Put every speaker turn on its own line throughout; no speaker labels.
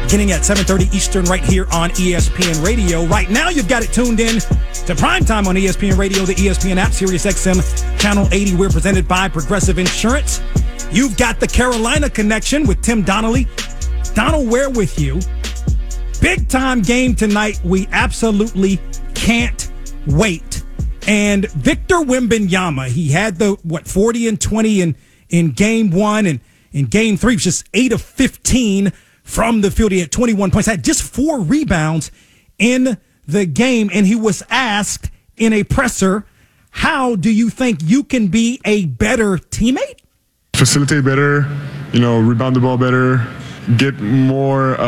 beginning at 7:30 Eastern right here on ESPN Radio. Right now, you've got it tuned in to primetime on ESPN Radio, the ESPN app, Sirius XM, Channel 80. We're presented by Progressive Insurance. You've got the Carolina Connection with Tim Donnelly. Donald Ware with you. Big time game tonight. We absolutely can't wait. And Victor Wembanyama, he had the 40 and 20 in game one, and in game three, was just 8 of 15 from the field. He had 21 points, had just 4 rebounds in the game, and he was asked in a presser, how do you think you can be a better teammate?
Facilitate better, rebound the ball better, get more,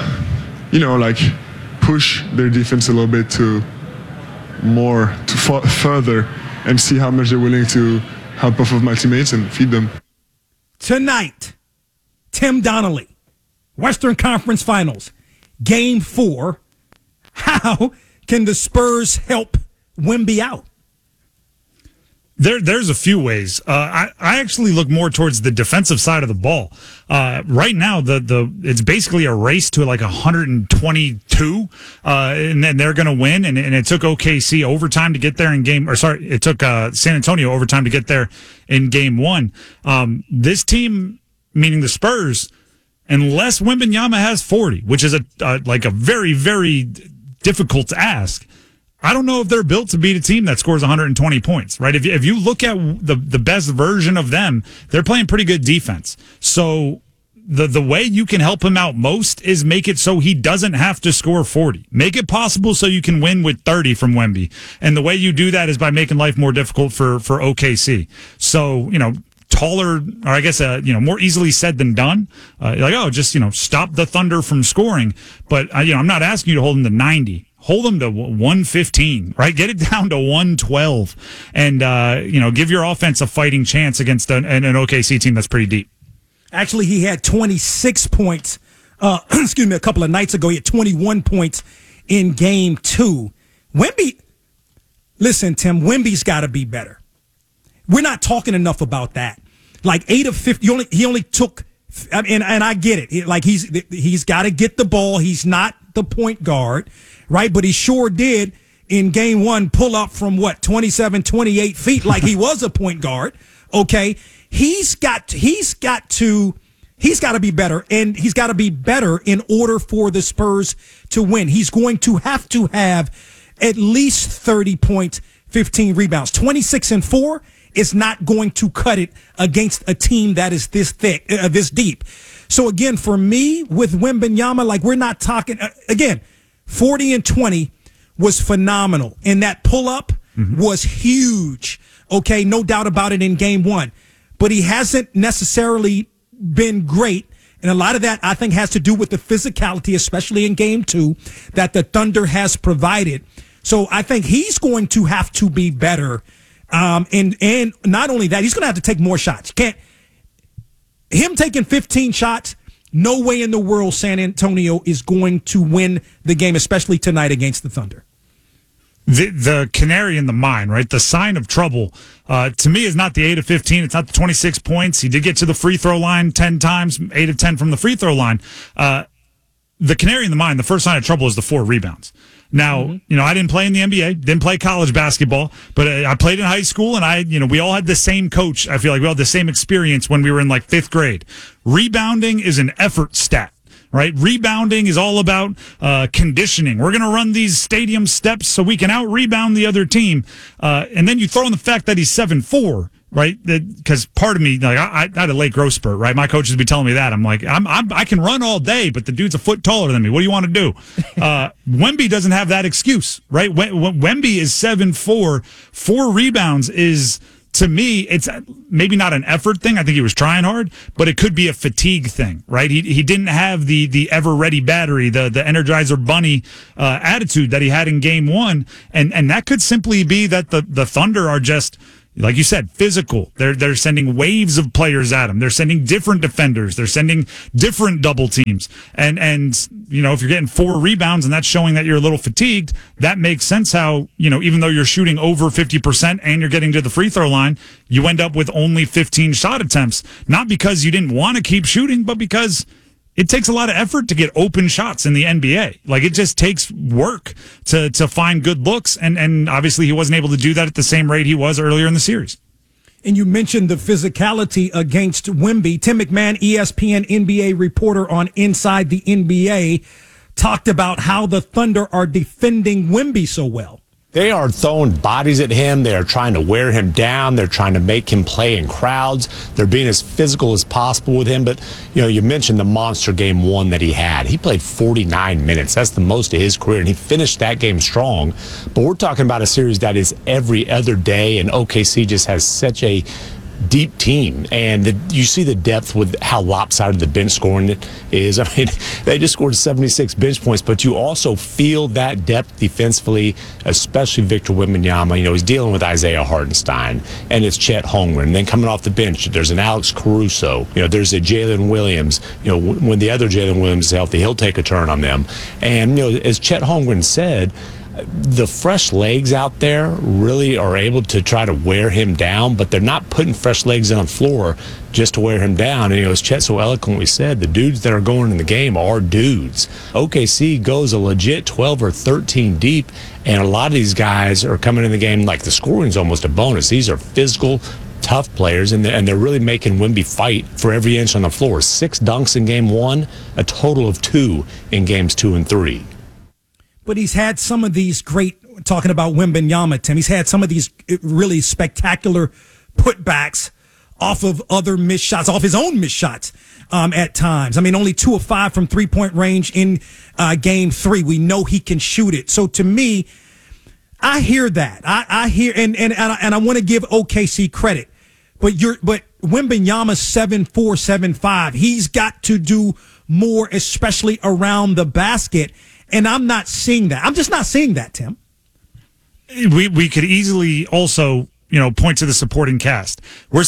push their defense a little bit further, and see how much they're willing to help off of my teammates and feed them.
Tonight, Tim Donnelly, Western Conference Finals, Game 4. How can the Spurs help Wemby out?
There's a few ways. I actually look more towards the defensive side of the ball. Right now, it's basically a race to like 122, and then they're going to win. And it took OKC overtime to get there it took San Antonio overtime to get there in game 1. This team, meaning the Spurs, unless Wembanyama has 40, which is a very, very difficult to ask, I don't know if they're built to beat a team that scores 120 points, right? If you look at the best version of them, they're playing pretty good defense. So the way you can help him out most is make it so he doesn't have to score 40. Make it possible so you can win with 30 from Wemby. And the way you do that is by making life more difficult for OKC. So, taller, or I guess, more easily said than done. Just stop the Thunder from scoring. But, I'm not asking you to hold them to 90. Hold them to 115, right? Get it down to 112 and, give your offense a fighting chance against an OKC team that's pretty deep.
Actually, he had 26 points, a couple of nights ago. He had 21 points in game 2. Listen, Tim, Wemby's got to be better. We're not talking enough about that. Like 8 of 50, he only took, and I get it. He's got to get the ball. He's not the point guard, right? But he sure did in game 1 pull up from 27, 28 feet like he was a point guard. Okay. He's got to be better, and he's got to be better in order for the Spurs to win. He's going to have at least 30 points, 15 rebounds. 26 and 4 is not going to cut it against a team that is this thick, this deep. So again, for me with Wembanyama, we're not talking, 40 and 20 was phenomenal. And that pull up was huge. Okay. No doubt about it in game 1, but he hasn't necessarily been great. And a lot of that I think has to do with the physicality, especially in game 2 that the Thunder has provided. So I think he's going to have to be better. And not only that, he's going to have to take more shots. Him taking 15 shots, no way in the world San Antonio is going to win the game, especially tonight against the Thunder.
The canary in the mine, right? The sign of trouble, to me, is not the 8 of 15. It's not the 26 points. He did get to the free throw line 10 times, 8 of 10 from the free throw line. The canary in the mine, the first sign of trouble is the 4 rebounds. Now, I didn't play in the NBA, didn't play college basketball, but I played in high school, and we all had the same coach. I feel like we all had the same experience when we were in 5th grade. Rebounding is an effort stat, right? Rebounding is all about conditioning. We're going to run these stadium steps so we can out-rebound the other team. And then you throw in the fact that he's 7'4", right? Because part of me, I had a late growth spurt, right? My coaches would be telling me that. I'm like, I can run all day, but the dude's a foot taller than me. What do you want to do? Wemby doesn't have that excuse, right? Wemby is 7'4", 4 rebounds is, to me, it's maybe not an effort thing. I think he was trying hard, but it could be a fatigue thing, right? He didn't have the ever ready battery, the Energizer Bunny attitude that he had in game 1, and that could simply be that the Thunder are just, like you said, physical. They're sending waves of players at him. They're sending different defenders. They're sending different double teams. And if you're getting 4 rebounds and that's showing that you're a little fatigued, that makes sense how, even though you're shooting over 50% and you're getting to the free throw line, you end up with only 15 shot attempts. Not because you didn't want to keep shooting, but because it takes a lot of effort to get open shots in the NBA. Like, it just takes work to find good looks. And obviously he wasn't able to do that at the same rate he was earlier in the series.
And you mentioned the physicality against Wemby. Tim McMahon, ESPN NBA reporter on Inside the NBA, talked about how the Thunder are defending Wemby so well.
They are throwing bodies at him. They are trying to wear him down. They're trying to make him play in crowds. They're being as physical as possible with him. But, you mentioned the monster game one that he had. He played 49 minutes. That's the most of his career, and he finished that game strong. But we're talking about a series that is every other day, and OKC just has such a deep team, and you see the depth with how lopsided the bench scoring is. I mean, they just scored 76 bench points, but you also feel that depth defensively, especially Victor Wembanyama. He's dealing with Isaiah Hartenstein, and it's Chet Holmgren. And then coming off the bench, there's an Alex Caruso. There's a Jalen Williams. When the other Jalen Williams is healthy, he'll take a turn on them. And, as Chet Holmgren said, the fresh legs out there really are able to try to wear him down, but they're not putting fresh legs on the floor just to wear him down. And as Chet so eloquently said, the dudes that are going in the game are dudes. OKC goes a legit 12 or 13 deep, and a lot of these guys are coming in the game like the scoring's almost a bonus. These are physical, tough players, and they're really making Wemby fight for every inch on the floor. 6 dunks in game 1, a total of 2 in games 2 and 3.
But he's had some of these great, talking about Wembanyama, Tim, he's had some of these really spectacular putbacks off of other missed shots, off his own missed shots at times. I mean, only 2 of 5 from three-point range in game 3. We know he can shoot it. So to me, I hear that. I hear, and I want to give OKC credit. But Wembanyama's 7'4", 7'5". He's got to do more, especially around the basket. And I'm not seeing that. I'm just not seeing that, Tim.
We could easily also, point to the supporting cast. We're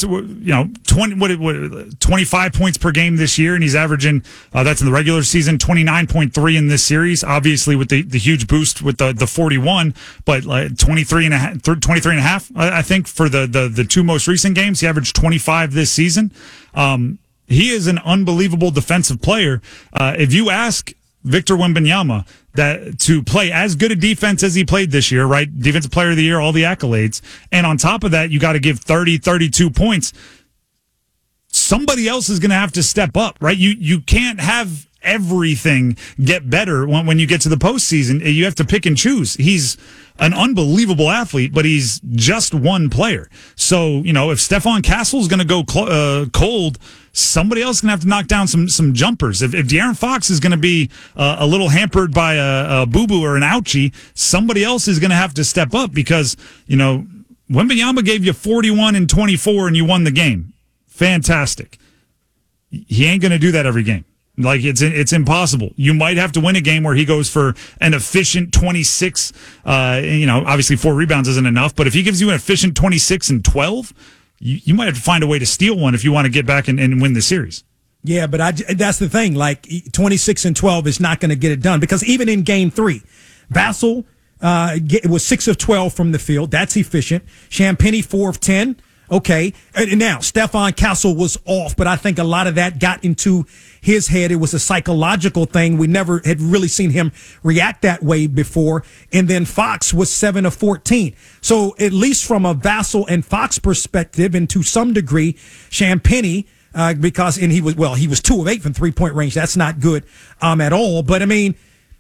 25 points per game this year, and he's averaging, that's in the regular season, 29.3 in this series. Obviously, with the huge boost with the 41, but 23 and a half, I think, for the 2 most recent games. He averaged 25 this season. He is an unbelievable defensive player. If you ask Victor Wembanyama that to play as good a defense as he played this year, right? Defensive player of the year, all the accolades. And on top of that, you got to give 30, 32 points. Somebody else is going to have to step up, right? You can't have everything get better when you get to the postseason. You have to pick and choose. He's an unbelievable athlete, but he's just one player. So, if Stephon Castle's going to go cold, somebody else is going to have to knock down some jumpers. If De'Aaron Fox is going to be a little hampered by a boo-boo or an ouchie, somebody else is going to have to step up because, Wembanyama gave you 41 and 24 and you won the game. Fantastic. He ain't going to do that every game. Like, it's impossible. You might have to win a game where he goes for an efficient 26. Obviously 4 rebounds isn't enough, but if he gives you an efficient 26 and 12, you might have to find a way to steal one if you want to get back and win the series.
Yeah, but that's the thing. Like, 26 and 12 is not going to get it done because even in game 3, Vassell was 6 of 12 from the field. That's efficient. Champagnie 4 of 10. Okay. And now, Stephon Castle was off, but I think a lot of that got into his head. It was a psychological thing. We never had really seen him react that way before. And then Fox was 7 of 14. So at least from a Vassell and Fox perspective, and to some degree, Champagnie, because he was 2 of 8 from 3-point range. That's not good at all. But I mean,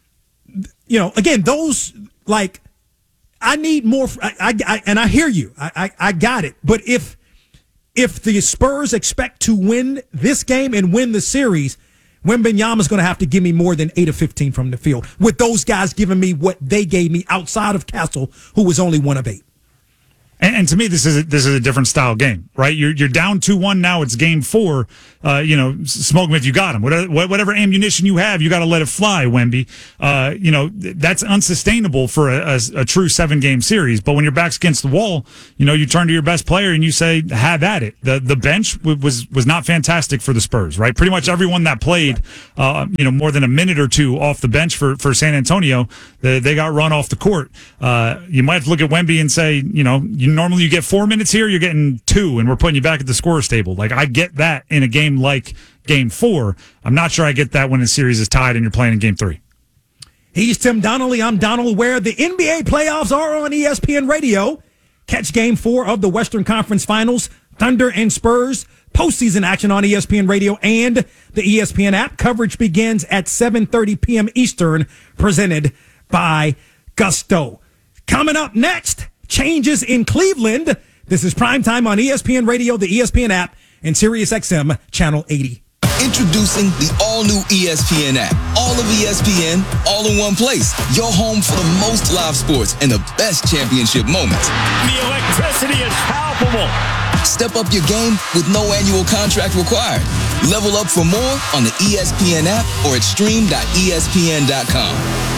again, those, like, I need more. And I hear you. I got it. But if the Spurs expect to win this game and win the series, Wembanyama's going to have to give me more than 8 of 15 from the field, with those guys giving me what they gave me outside of Castle, who was only 1 of 8.
And to me, this is a different style game, right? You're down 2-1 now. It's game 4. Smoke him if you got him. Whatever ammunition you have, you got to let it fly, Wemby. That's unsustainable for a true 7-game series. But when your back's against the wall, you turn to your best player and you say, have at it. The bench was not fantastic for the Spurs, right? Pretty much everyone that played, more than a minute or 2 off the bench for San Antonio, they got run off the court. You might have to look at Wemby and say, you normally you get 4 minutes here, you're getting 2, and we're putting you back at the scorer's table. Like, I get that in a game like Game 4. I'm not sure I get that when the series is tied and you're playing in Game 3.
He's Tim Donnelly. I'm Donald Ware. The NBA playoffs are on ESPN Radio. Catch Game 4 of the Western Conference Finals, Thunder and Spurs. Postseason action on ESPN Radio and the ESPN app. Coverage begins at 7:30 p.m. Eastern, presented by Gusto. Coming up next, changes in Cleveland. This is Primetime on ESPN Radio, the ESPN app, and SiriusXM Channel 80.
Introducing the all-new ESPN app. All of ESPN, all in one place. Your home for the most live sports and the best championship moments.
The electricity is palpable.
Step up your game with no annual contract required. Level up for more on the ESPN app or at stream.espn.com.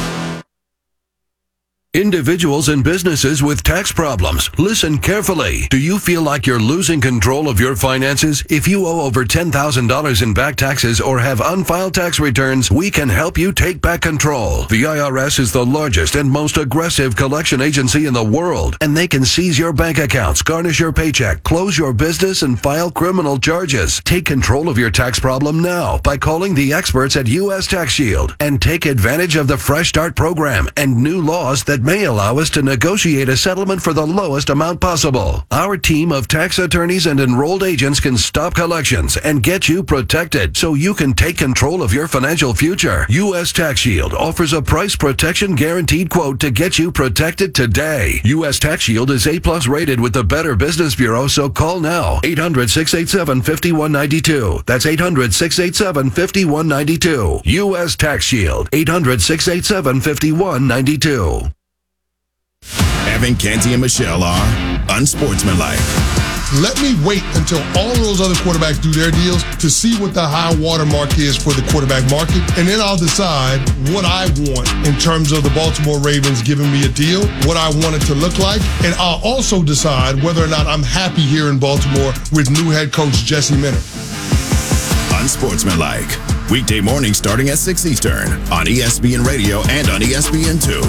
Individuals and businesses with tax problems, listen carefully. Do you feel like you're losing control of your finances? If you owe over $10,000 in back taxes or have unfiled tax returns, we can help you take back control. The IRS is the largest and most aggressive collection agency in the world, and they can seize your bank accounts, garnish your paycheck, close your business, and file criminal charges. Take control of your tax problem now by calling the experts at U.S. Tax Shield and take advantage of the Fresh Start program and new laws that may allow us to negotiate a settlement for the lowest amount possible. Our team of tax attorneys and enrolled agents can stop collections and get you protected so you can take control of your financial future. U.S. Tax Shield offers a price protection guaranteed quote to get you protected today. U.S. Tax Shield is A+ rated with the Better Business Bureau, so call now. 800-687-5192. That's 800-687-5192. U.S. Tax Shield. 800-687-5192.
Evan, Canty, and Michelle are unsportsmanlike.
Let me wait until all those other quarterbacks do their deals to see what the high watermark is for the quarterback market, and then I'll decide what I want in terms of the Baltimore Ravens giving me a deal, what I want it to look like, and I'll also decide whether or not I'm happy here in Baltimore with new head coach Jesse Minter.
Unsportsmanlike. Weekday mornings starting at 6 Eastern on ESPN Radio and on ESPN2.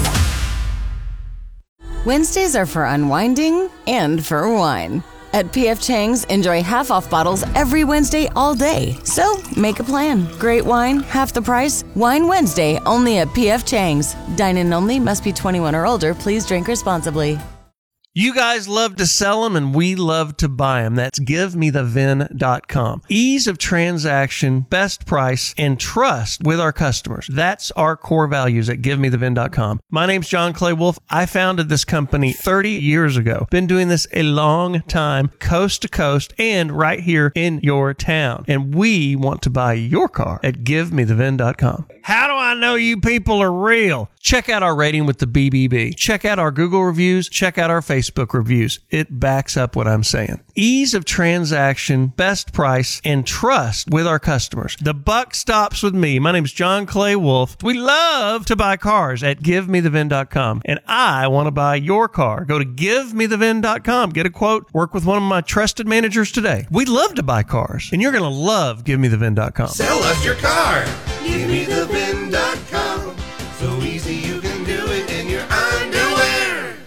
Wednesdays are for unwinding and for wine. At P.F. Chang's, enjoy half-off bottles every Wednesday all day. So, make a plan. Great wine, half the price. Wine Wednesday, only at P.F. Chang's. Dine-in only, must be 21 or older. Please drink responsibly.
You guys love to sell them, and we love to buy them. That's GiveMeTheVin.com. Ease of transaction, best price, and trust with our customers. That's our core values at GiveMeTheVin.com. My name's John Clay Wolf. I founded this company 30 years ago. Been doing this a long time, coast to coast, and right here in your town. And we want to buy your car at GiveMeTheVin.com. How do I know you people are real? Check out our rating with the BBB. Check out our Google reviews. Check out our Facebook reviews. It backs up what I'm saying. Ease of transaction, best price, and trust with our customers. The buck stops with me. My name is John Clay Wolf. We love to buy cars at GiveMeTheVin.com, and I want to buy your car. Go to GiveMeTheVin.com. Get a quote. Work with one of my trusted managers today. We love to buy cars, and you're going to love GiveMeTheVin.com.
Sell us your car. GiveMeTheVin.com. So easy you can do it in your underwear.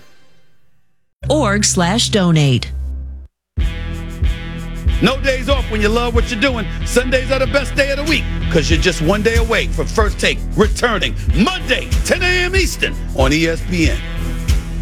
.org/donate.
No days off when you love what you're doing. Sundays are the best day of the week because you're just one day away from First Take returning Monday, 10 a.m. Eastern on ESPN.